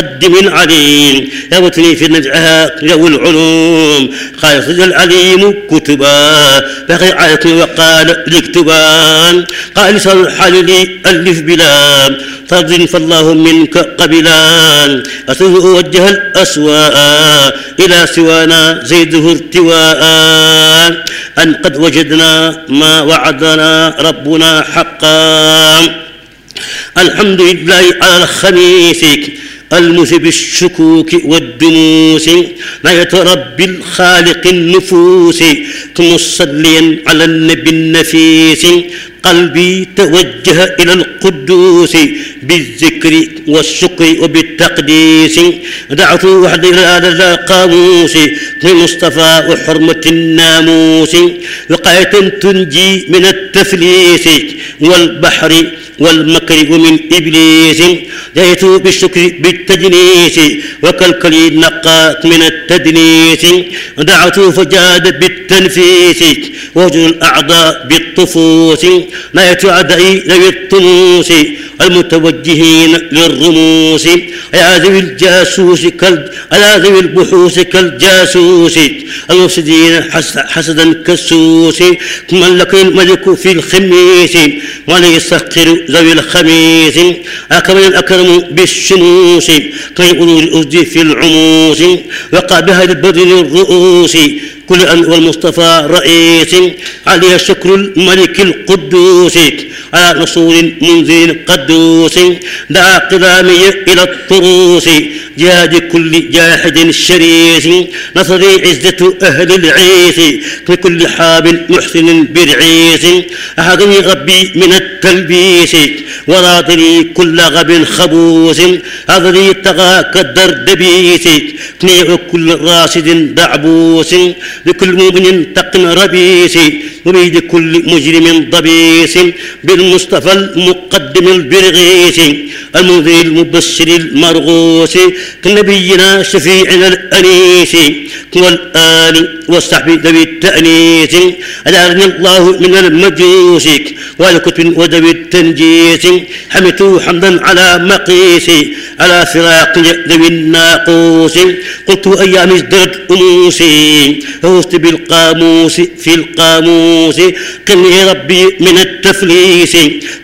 من عليم يغتني في نزعها ذوي العلوم قال صدق العليم كتبا بقي عيقي وقال الاكتبان قال لسان الحال لي ألف بلا فرض فالله منك قبلان أصدق وجه الأسواء إلى سوانا زيده ارتواء أن قد وجدنا ما وعدنا ربنا حقا الحمد لله على الخميس المذهب الشكوك والدنوس ما يتربي الخالق النفوس مصليا على النبي النفيس قلبي توجه إلى القدوس بالذكر والشكر وبالتقديس دعوت وحدي إلى القاموس للمصطفى وحرمة الناموس وقاية تنجي من التفليس والبحر والمكر ومن إبليس جئت بالشكر بالتجنيس وكالكلي نقات من التدنيس دعوت فجاد بالتنفيس وجه الأعضاء بالطفوس لا يتعدئ ذوي الطموس المتوجهين للرموس يا ذوي الجاسوس يا ذوي البحوث كالجاسوس المفسدين حسدا كالسوس ملك الملك في الخميس ولا يسخر ذوي الخميس أكمل الأكرم بالشموس كيقولوا الأرض في العموس وقع بها البدر الرؤوس كل أن والمصطفى رئيس عليه شكر الملك القدوس على رسول منذر قدوس دعا قدامي إلى الطروس جهاد كل جاحد شريس نصري عزة أهل العيس لكل حاب محسن برعيس أحضني ربي من التلبيس وراضني كل غب خبوس أضري طغى كالدردبيس كنيع كل راشد دعبوس لكل مؤمن تقن ربيس وبيد كل مجرم ضبيس بالمصطفى المقدم البرغيس المنذر المبشر المرغوس كنبينا شفيعنا الأنيس والآل والصحب ذوي التأنيس أجعلني الله من المجوس والكتب وذوي التنجيس حمدت حمدا على مقيس على فراق ذوي الناقوس قلت أيام ازدرت أموسي فوزت بالقاموس في القاموس قني ربي من التفليس